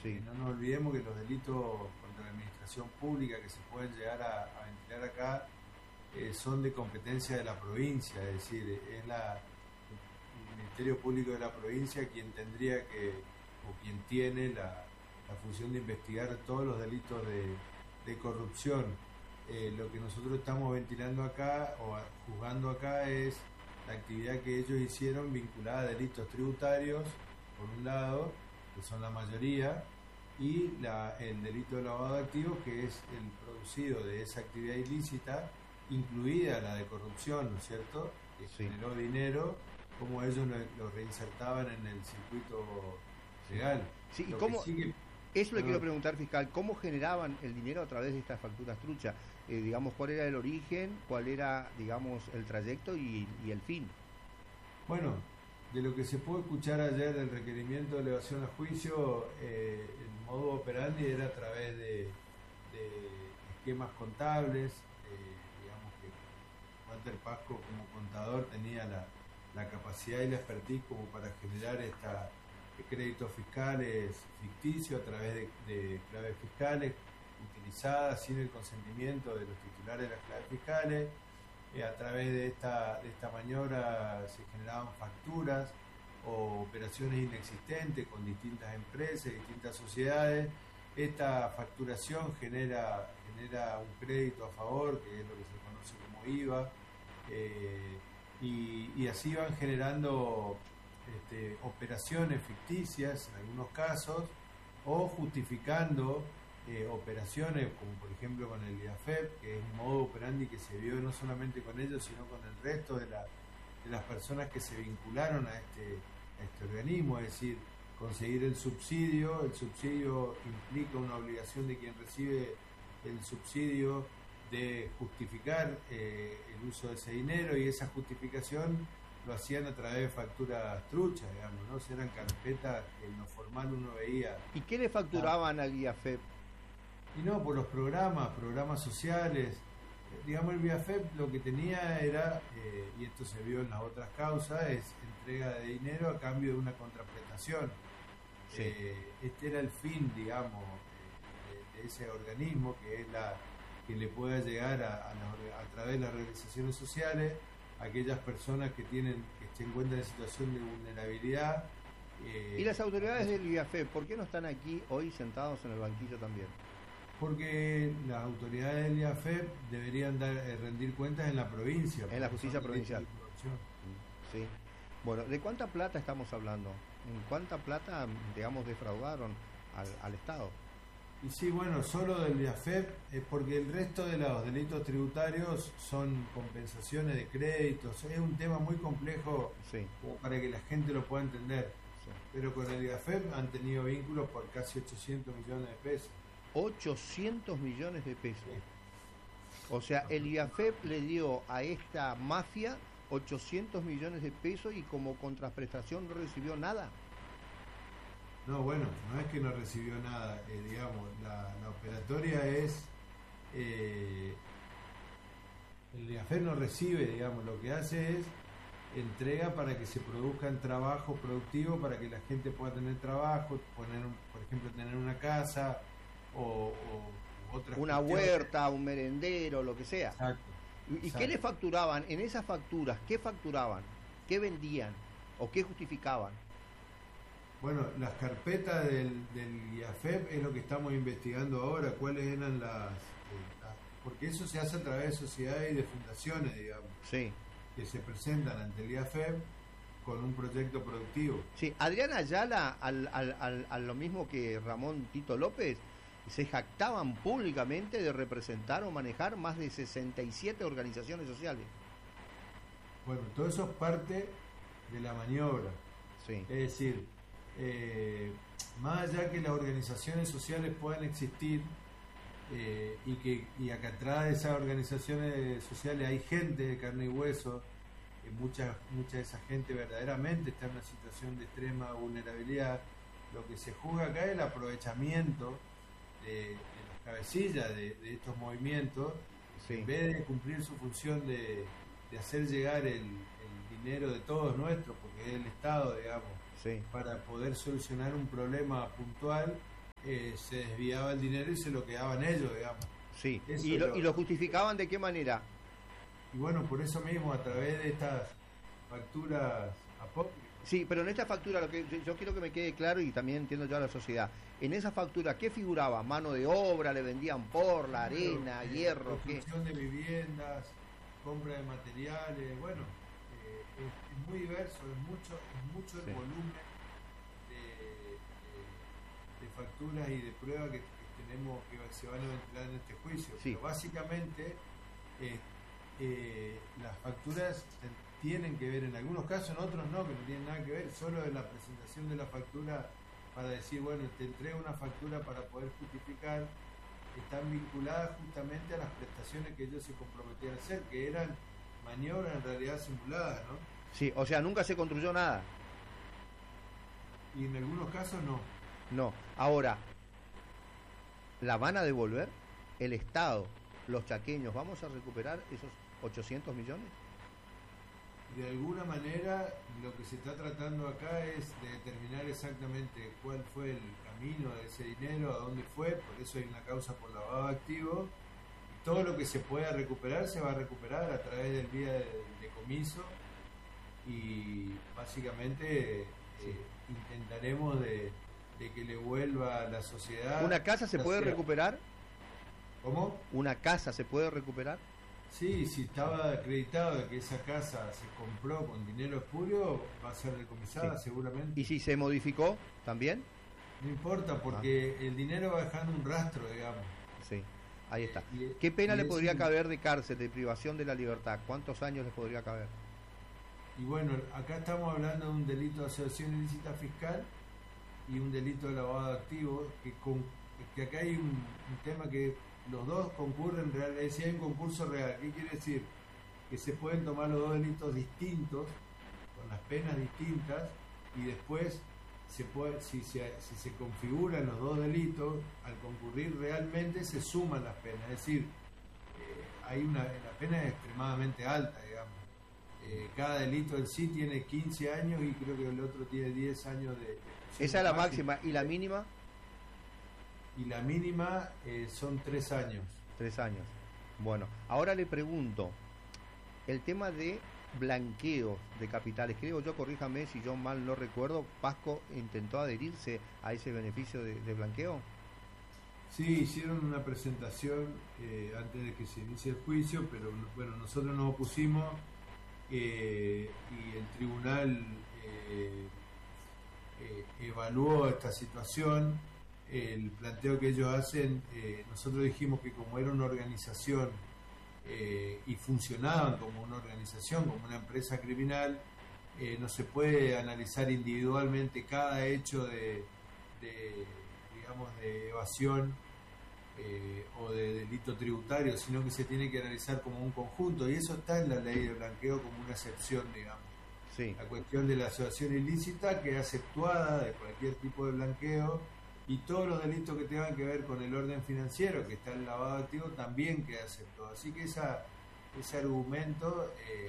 Sí. No nos olvidemos que los delitos contra la administración pública que se pueden llegar a ventilar acá son de competencia de la provincia, es decir, es el Ministerio Público de la provincia quien tendría o quien tiene la función de investigar todos los delitos de corrupción. Lo que nosotros estamos ventilando acá o juzgando acá es la actividad que ellos hicieron vinculada a delitos tributarios, por un lado, que son la mayoría, y el delito de lavado de activos, que es el producido de esa actividad ilícita, incluida la de corrupción, ¿no es cierto?, que generó dinero, como ellos lo reinsertaban en el circuito legal. Sí, ¿y cómo? Eso le quiero preguntar, fiscal, ¿cómo generaban el dinero a través de estas facturas truchas? Digamos, ¿cuál era el origen? ¿Cuál era, digamos, el trayecto y el fin? Bueno, de lo que se pudo escuchar ayer del requerimiento de elevación a juicio, el modo operandi era a través de esquemas contables. Digamos que Walter Pasco como contador tenía la capacidad y la expertise como para generar créditos fiscales ficticios a través de claves fiscales utilizadas sin el consentimiento de los titulares de las claves fiscales. A través de esta maniobra se generaban facturas o operaciones inexistentes con distintas empresas, distintas sociedades. Esta facturación genera un crédito a favor, que es lo que se conoce como IVA, y así van generando operaciones ficticias en algunos casos, o justificando operaciones como por ejemplo con el IAFEP, que es un modo operandi que se vio no solamente con ellos sino con el resto de las personas que se vincularon a este organismo, es decir, conseguir el subsidio implica una obligación de quien recibe el subsidio de justificar el uso de ese dinero, y esa justificación lo hacían a través de facturas truchas, digamos, ¿no? Eran carpetas que en lo formal uno veía. ¿Y qué le facturaban al IAFEP? Y no, por los programas sociales. Digamos, el IAFEP lo que tenía era, y esto se vio en las otras causas, es entrega de dinero a cambio de una contraprestación. Sí. Este era el fin, digamos, de ese organismo, que es que le pueda llegar a través de las organizaciones sociales a aquellas personas que se encuentran en situación de vulnerabilidad. ¿Y las autoridades del IAFEP por qué no están aquí hoy sentados en el banquillo también? Porque las autoridades del IAFEP deberían rendir cuentas en la provincia. En la justicia provincial. Sí. Bueno, ¿de cuánta plata estamos hablando? ¿En cuánta plata, digamos, defraudaron al Estado? Y sí, bueno, solo del IAFEP, porque el resto de los delitos tributarios son compensaciones de créditos. Es un tema muy complejo, sí, como para que la gente lo pueda entender. Sí. Pero con el IAFEP han tenido vínculos por casi 800 millones de pesos. 800 millones de pesos. Sí. O sea, el IAFEP le dio a esta mafia 800 millones de pesos y como contraprestación no recibió nada. No, bueno, no es que no recibió nada, digamos, la operatoria es, el IAFEP no recibe, digamos, lo que hace es entrega para que se produzcan trabajos productivos, para que la gente pueda tener trabajo, por ejemplo, tener una casa o otra una huerta, un merendero, lo que sea. Exacto. ¿Y qué le facturaban en esas facturas? ¿Qué facturaban? ¿Qué vendían? ¿O qué justificaban? Bueno, las carpetas del IAFEP es lo que estamos investigando ahora, cuáles eran porque eso se hace a través de sociedades y de fundaciones, digamos, sí, que se presentan ante el IAFEP con un proyecto productivo. Sí, Adrián Ayala, a lo mismo que Ramón Tito López, se jactaban públicamente de representar o manejar más de 67 organizaciones sociales. Bueno, todo eso es parte de la maniobra. Sí. Es decir, más allá que las organizaciones sociales puedan existir y acá atrás de esas organizaciones sociales hay gente de carne y hueso, mucha de esa gente verdaderamente está en una situación de extrema vulnerabilidad. Lo que se juzga acá es el aprovechamiento de las cabecillas de estos movimientos, sí, en vez de cumplir su función de hacer llegar el dinero de todos nuestros, porque es el Estado, digamos, sí, para poder solucionar un problema puntual, se desviaba el dinero y se lo quedaban ellos, digamos. Sí, y lo justificaban ¿de qué manera? Y bueno, por eso mismo, a través de estas facturas apócrifas. Sí, pero en esta factura, lo que yo quiero que me quede claro, y también entiendo yo a la sociedad, en esa factura, ¿qué figuraba? ¿Mano de obra? ¿Le vendían por la arena, hierro? Construcción de viviendas, compra de materiales, bueno, es muy diverso, es mucho el volumen de facturas y de pruebas que tenemos, que se van a ventilar en este juicio. Sí. Pero básicamente las facturas tienen que ver, en algunos casos, en otros no, que no tienen nada que ver, solo en la presentación de la factura para decir, bueno, te entrego una factura para poder justificar, están vinculadas justamente a las prestaciones que ellos se comprometían a hacer, que eran maniobras en realidad simuladas, ¿no? Sí, o sea, nunca se construyó nada. Y en algunos casos no. No. Ahora, ¿la van a devolver? ¿El Estado, los chaqueños, vamos a recuperar esos 800 millones? De alguna manera, lo que se está tratando acá es de determinar exactamente cuál fue el camino de ese dinero, a dónde fue, por eso hay una causa por lavado de activos. Y todo lo que se pueda recuperar se va a recuperar a través del vía de decomiso y básicamente intentaremos de que le vuelva a la sociedad. ¿Una casa se puede recuperar? ¿Cómo? ¿Una casa se puede recuperar? Sí, si estaba acreditado de que esa casa se compró con dinero espurio, va a ser decomisada, sí, seguramente. ¿Y si se modificó también? No importa, porque el dinero va dejando un rastro, digamos. Sí, ahí está. ¿Qué pena le podría caber de cárcel, de privación de la libertad? ¿Cuántos años le podría caber? Y bueno, acá estamos hablando de un delito de asociación ilícita fiscal y un delito de lavado de activos, que acá hay un tema que los dos concurren real, es decir, hay un concurso real. ¿Qué quiere decir? Que se pueden tomar los dos delitos distintos, con las penas distintas, y después si se configuran los dos delitos, al concurrir realmente se suman las penas. Es decir, la pena es extremadamente alta, digamos. Cada delito en sí tiene 15 años y creo que el otro tiene 10 años de... Esa es la máxima. ¿Y la mínima? Y la mínima son 3 años. 3 años. Bueno, ahora le pregunto, el tema de blanqueo de capitales, creo yo, corríjame si yo mal no recuerdo, Pasco intentó adherirse a ese beneficio de blanqueo. Sí, hicieron una presentación antes de que se inicie el juicio, pero bueno, nosotros nos opusimos y el tribunal evaluó esta situación. El planteo que ellos hacen, nosotros dijimos que como era una organización y funcionaban como una organización, como una empresa criminal, no se puede analizar individualmente cada hecho de evasión o de delito tributario, sino que se tiene que analizar como un conjunto, y eso está en la ley de blanqueo como una excepción, digamos. Sí. La cuestión de la asociación ilícita queda exceptuada de cualquier tipo de blanqueo, y todos los delitos que tengan que ver con el orden financiero, que está en el lavado de activos, también queda exceptuado. Así que ese argumento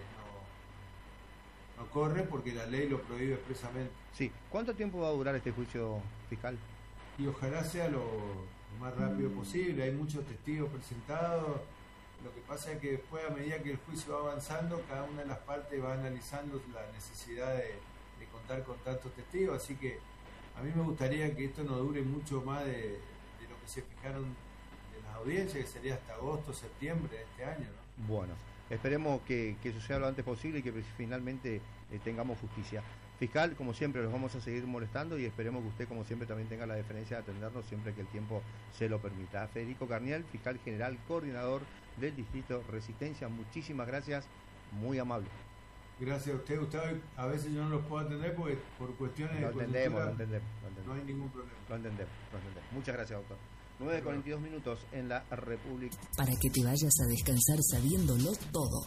no corre porque la ley lo prohíbe expresamente. Sí. ¿Cuánto tiempo va a durar este juicio fiscal? Y ojalá sea lo más rápido posible. Hay muchos testigos presentados. Lo que pasa es que después, a medida que el juicio va avanzando, cada una de las partes va analizando la necesidad de contar con tantos testigos. Así que a mí me gustaría que esto no dure mucho más de lo que se fijaron de las audiencias, que sería hasta agosto, septiembre de este año, ¿no? Bueno, esperemos que suceda lo antes posible y que finalmente tengamos justicia. Fiscal, como siempre, los vamos a seguir molestando y esperemos que usted, como siempre, también tenga la deferencia de atendernos siempre que el tiempo se lo permita. Federico Carniel, fiscal general, coordinador del Distrito Resistencia, muchísimas gracias, muy amable. Gracias a usted, Gustavo. A veces yo no los puedo atender porque por cuestiones de entendemos. No hay ningún problema. Lo entendemos. Muchas gracias, doctor. 9:42 minutos en la República. Para que te vayas a descansar sabiéndolo todo.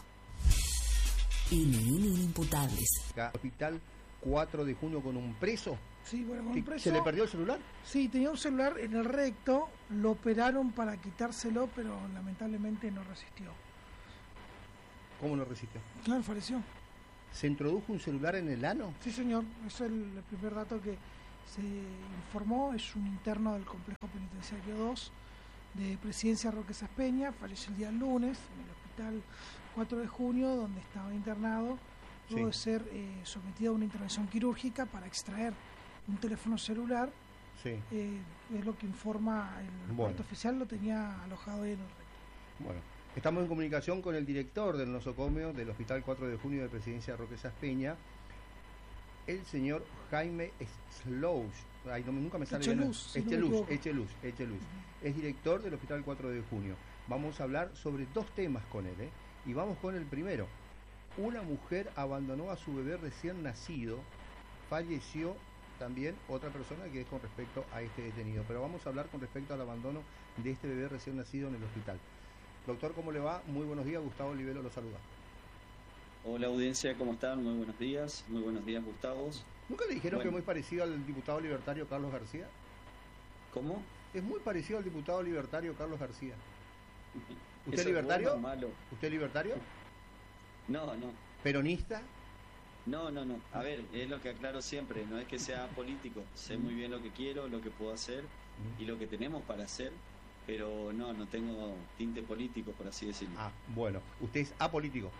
Inimputables. Hospital 4 de junio con un preso. Sí, bueno, con un preso. ¿Se le perdió el celular? Sí, tenía un celular en el recto, lo operaron para quitárselo, pero lamentablemente no resistió. ¿Cómo no resistió? Claro, falleció. ¿Se introdujo un celular en el ano? Sí, señor, eso es el primer dato que se informó, es un interno del complejo penitenciario 2 de Presidencia Roque Saspeña, falleció el día lunes en el hospital 4 de junio, donde estaba internado, luego de ser sometido a una intervención quirúrgica para extraer un teléfono celular. Es lo que informa el parte oficial, lo tenía alojado ahí en el recto. Bueno, estamos en comunicación con el director del nosocomio del Hospital 4 de Junio de Presidencia Roque Saspeña, el señor Jaime Slouch. Ay, nunca me sale bien. Echeluz. Es director del Hospital 4 de Junio. Vamos a hablar sobre dos temas con él, y vamos con el primero. Una mujer abandonó a su bebé recién nacido, falleció también otra persona, que es con respecto a este detenido. Pero vamos a hablar con respecto al abandono de este bebé recién nacido en el hospital. Doctor, ¿cómo le va? Muy buenos días, Gustavo Olivero lo saluda. Hola audiencia, ¿cómo están? Muy buenos días, Gustavo. ¿Nunca le dijeron que es muy parecido al diputado libertario Carlos García? ¿Cómo? Es muy parecido al diputado libertario Carlos García. ¿Usted libertario? Bueno, malo. ¿Usted libertario? No. ¿Peronista? No. A ver, es lo que aclaro siempre, no es que sea político, sé muy bien lo que quiero, lo que puedo hacer y lo que tenemos para hacer, pero no tengo tinte político, por así decirlo. Ah, bueno, ¿usted es apolítico?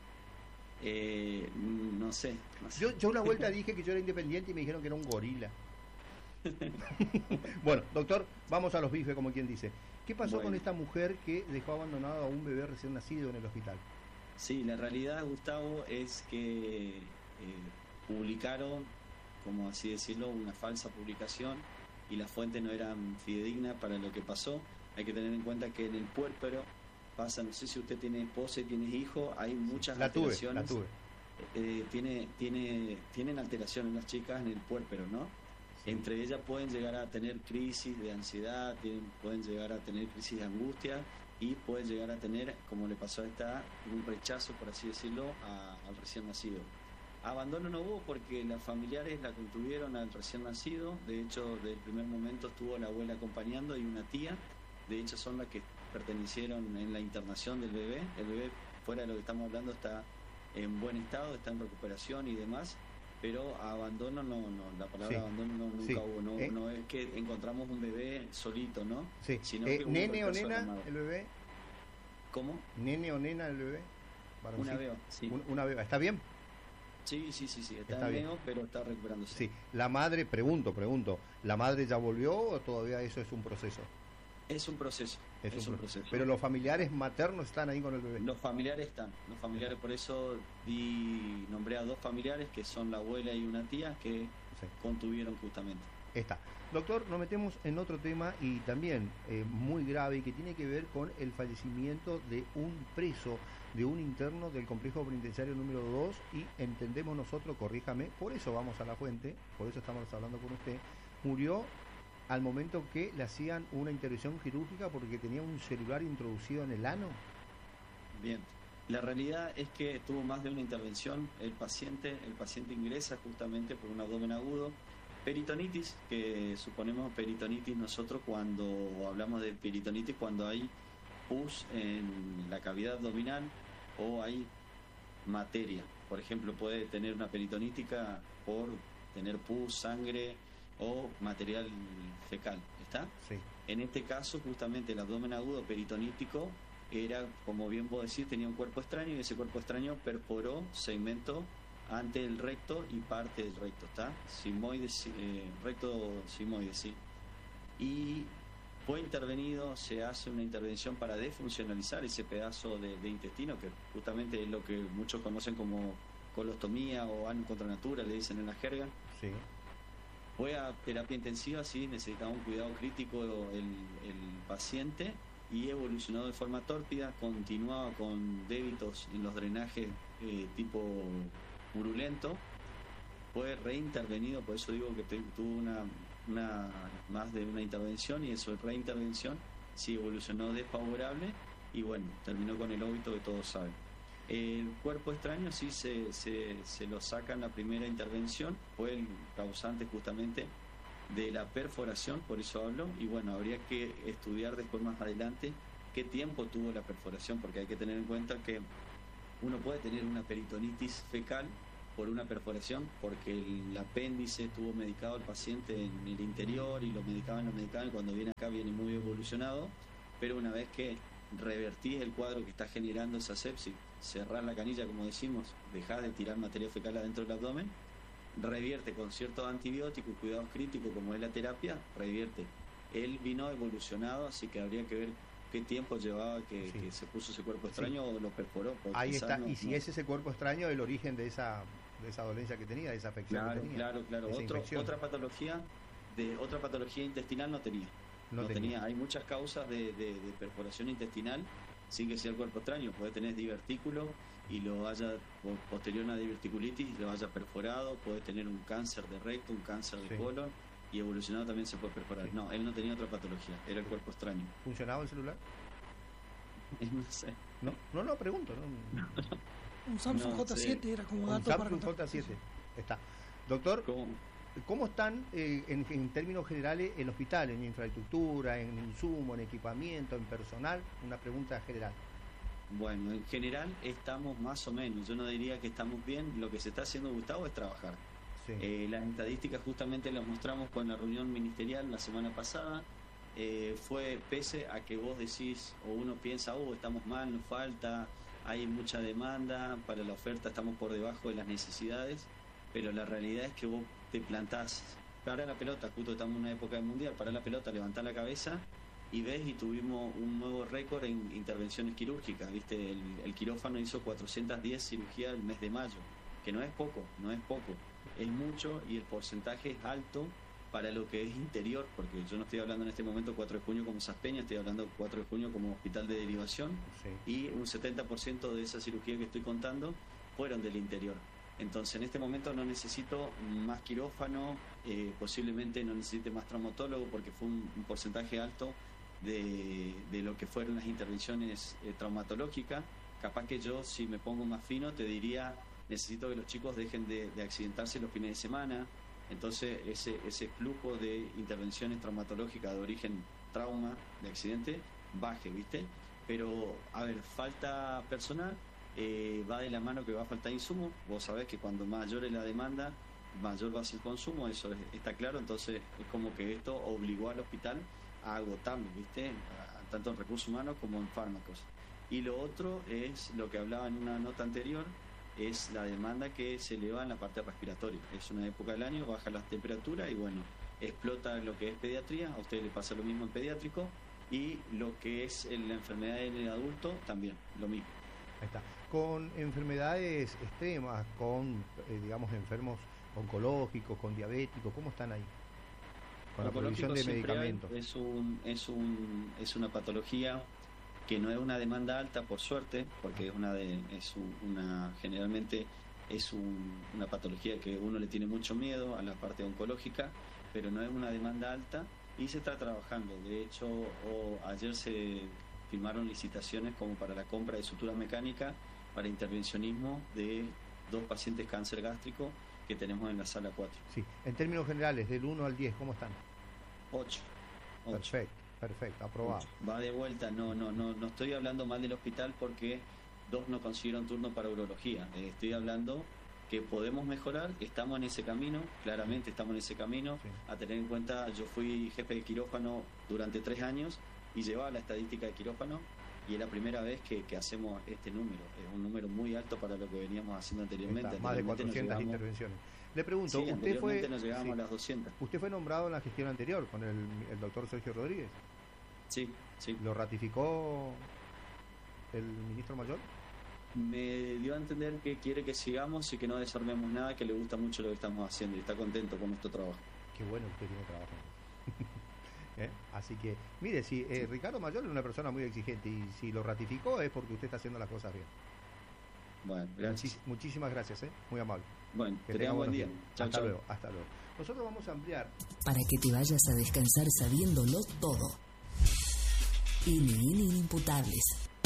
No sé. Yo una vuelta dije que yo era independiente y me dijeron que era un gorila. Bueno, doctor, vamos a los bifes, como quien dice. ¿Qué pasó con esta mujer que dejó abandonado a un bebé recién nacido en el hospital? Sí, la realidad, Gustavo, es que publicaron, como así decirlo, una falsa publicación y la fuente no era fidedigna para lo que pasó. Hay que tener en cuenta que en el puérpero pasa, no sé si usted tiene esposa y tiene hijo, hay muchas alteraciones. La tuve. Tienen alteraciones las chicas en el puérpero, ¿no? Sí. Entre ellas pueden llegar a tener crisis de ansiedad, pueden llegar a tener crisis de angustia y pueden llegar a tener, como le pasó a esta, un rechazo, por así decirlo, al recién nacido. Abandono no hubo porque las familiares la contuvieron al recién nacido. De hecho, desde el primer momento estuvo la abuela acompañando y una tía. De hecho, son las que pertenecieron en la internación del bebé. El bebé, fuera de lo que estamos hablando, está en buen estado, está en recuperación y demás, pero abandono no, la palabra abandono nunca hubo, no es que encontramos un bebé solito, ¿no? Sí. Sino que ¿Nene o nena el bebé? ¿Cómo? ¿Nene o nena el bebé? Una beba, sí. Una beba, ¿está bien? Sí, está bien, pero está recuperándose. Sí, la madre, pregunto, ¿la madre ya volvió o todavía eso es un proceso? Es un proceso. Pero los familiares maternos están ahí con el bebé. Los familiares están. Por eso nombré a dos familiares que son la abuela y una tía que contuvieron justamente. Está. Doctor, nos metemos en otro tema y también muy grave, que tiene que ver con el fallecimiento de un preso, de un interno del complejo penitenciario número 2 y entendemos nosotros, corríjame, por eso vamos a la fuente, por eso estamos hablando con usted, murió al momento que le hacían una intervención quirúrgica porque tenía un celular introducido en el ano. Bien, la realidad es que tuvo más de una intervención. El paciente ingresa justamente por un abdomen agudo, peritonitis, que suponemos peritonitis nosotros cuando hablamos de peritonitis cuando hay pus en la cavidad abdominal o hay materia. Por ejemplo, puede tener una peritonítica por tener pus, sangre o material fecal, ¿está? Sí. En este caso, justamente el abdomen agudo peritonítico era, como bien vos decís, tenía un cuerpo extraño y ese cuerpo extraño perforó segmento ante el recto y parte del recto, ¿está? Recto sigmoide, sí. Y fue intervenido, se hace una intervención para defuncionalizar ese pedazo de intestino, que justamente es lo que muchos conocen como colostomía o ano contra natura, le dicen en la jerga. Sí. Fue a terapia intensiva, sí, necesitaba un cuidado crítico el paciente y evolucionó de forma tórpida, continuaba con débitos en los drenajes tipo purulento, fue reintervenido, por eso digo que tuvo una más de una intervención y eso, reintervención, sí evolucionó desfavorable y bueno, terminó con el óbito que todos saben. El cuerpo extraño sí se lo saca en la primera intervención, fue el causante justamente de la perforación, por eso hablo, y bueno, habría que estudiar después más adelante qué tiempo tuvo la perforación, porque hay que tener en cuenta que uno puede tener una peritonitis fecal por una perforación, porque el apéndice estuvo medicado al paciente en el interior y lo medicaban, y cuando viene acá viene muy evolucionado, pero una vez que revertís el cuadro que está generando esa sepsis, cerrás la canilla, como decimos, dejás de tirar materia fecal adentro del abdomen, revierte con ciertos antibióticos y cuidados críticos como es la terapia, revierte. Él vino evolucionado, así que habría que ver qué tiempo llevaba que se puso ese cuerpo extraño o lo perforó. Ahí está, y si es ese cuerpo extraño el origen de esa dolencia que tenía, de esa afección que tenía. Claro. Otra patología intestinal no tenía. No tenía. Hay muchas causas de perforación intestinal sin que sea el cuerpo extraño. Puede tener divertículo y lo haya posterior a una diverticulitis lo haya perforado, puede tener un cáncer de recto, un cáncer de colon, y evolucionado también se puede perforar. No, él no tenía otra patología, era el cuerpo extraño. ¿Funcionaba el celular? No sé. No, pregunto. No. Un Samsung J7 era como un dato Samsung J7. Está. Doctor, ¿cómo están en términos generales el hospital, en infraestructura, en insumo, en equipamiento, en personal? Una pregunta general. Bueno, en general estamos más o menos. Yo no diría que estamos bien. Lo que se está haciendo, Gustavo, es trabajar. Sí. Las estadísticas justamente las mostramos con la reunión ministerial la semana pasada. Fue pese a que vos decís o uno piensa, estamos mal, nos falta, hay mucha demanda, para la oferta estamos por debajo de las necesidades, pero la realidad es que vos te plantás, para la pelota, justo estamos en una época de mundial, para la pelota, levantás la cabeza y ves, y tuvimos un nuevo récord en intervenciones quirúrgicas, ¿viste? El quirófano hizo 410 cirugías el mes de mayo, que no es poco, es mucho, y el porcentaje es alto para lo que es interior, porque yo no estoy hablando en este momento 4 de junio como Saspeña, estoy hablando 4 de junio como hospital de derivación, y un 70% de esa cirugía que estoy contando fueron del interior. Entonces en este momento no necesito más quirófano, posiblemente no necesite más traumatólogo, porque fue un porcentaje alto de lo que fueron las intervenciones traumatológicas. Capaz que yo, si me pongo más fino, te diría, necesito que los chicos dejen de accidentarse los fines de semana. Entonces ese flujo de intervenciones traumatológicas de origen trauma, de accidente, baje, ¿viste? Pero, a ver, falta personal, va de la mano que va a faltar insumo. Vos sabés que cuando mayor es la demanda, mayor va a ser el consumo, eso está claro. Entonces es como que esto obligó al hospital a agotarlo, ¿viste? Tanto en recursos humanos como en fármacos. Y lo otro es lo que hablaba en una nota anterior, es la demanda que se eleva en la parte respiratoria. Es una época del año, baja las temperaturas y bueno, explota lo que es pediatría, a ustedes les pasa lo mismo en pediátrico, y lo que es la enfermedad en el adulto también, lo mismo. Ahí está. Con enfermedades extremas, con digamos enfermos oncológicos, con diabéticos, ¿cómo están ahí? Con la provisión de medicamentos. Es una patología que no es una demanda alta, por suerte, porque generalmente es una patología que uno le tiene mucho miedo a la parte oncológica, pero no es una demanda alta y se está trabajando. De hecho, ayer se firmaron licitaciones como para la compra de sutura mecánica para intervencionismo de 2 pacientes cáncer gástrico que tenemos en la sala 4. Sí, en términos generales, del 1 al 10, ¿cómo están? 8. Perfecto, aprobado. Va de vuelta, no estoy hablando mal del hospital porque 2 no consiguieron turno para urología. Estoy hablando que podemos mejorar, estamos en ese camino, claramente estamos en ese camino. Sí. A tener en cuenta, yo fui jefe de quirófano durante 3 años y llevaba la estadística de quirófano, y es la primera vez que hacemos este número. Es un número muy alto para lo que veníamos haciendo anteriormente. Más de 400 intervenciones. Le pregunto, sí, usted nos llegábamos a las 200. ¿Usted fue nombrado en la gestión anterior con el doctor Sergio Rodríguez? Sí. ¿Lo ratificó el ministro mayor? Me dio a entender que quiere que sigamos y que no desarmemos nada, que le gusta mucho lo que estamos haciendo y está contento con nuestro trabajo. Qué bueno que usted tiene trabajo. Así que, mire, si Ricardo Mayor es una persona muy exigente y si lo ratificó es porque usted está haciendo las cosas bien. Bueno, gracias. Muchísimas gracias, muy amable. Bueno, que tenga buen día. Hasta luego. Nosotros vamos a ampliar. Para que te vayas a descansar sabiéndolo todo. Inimputables.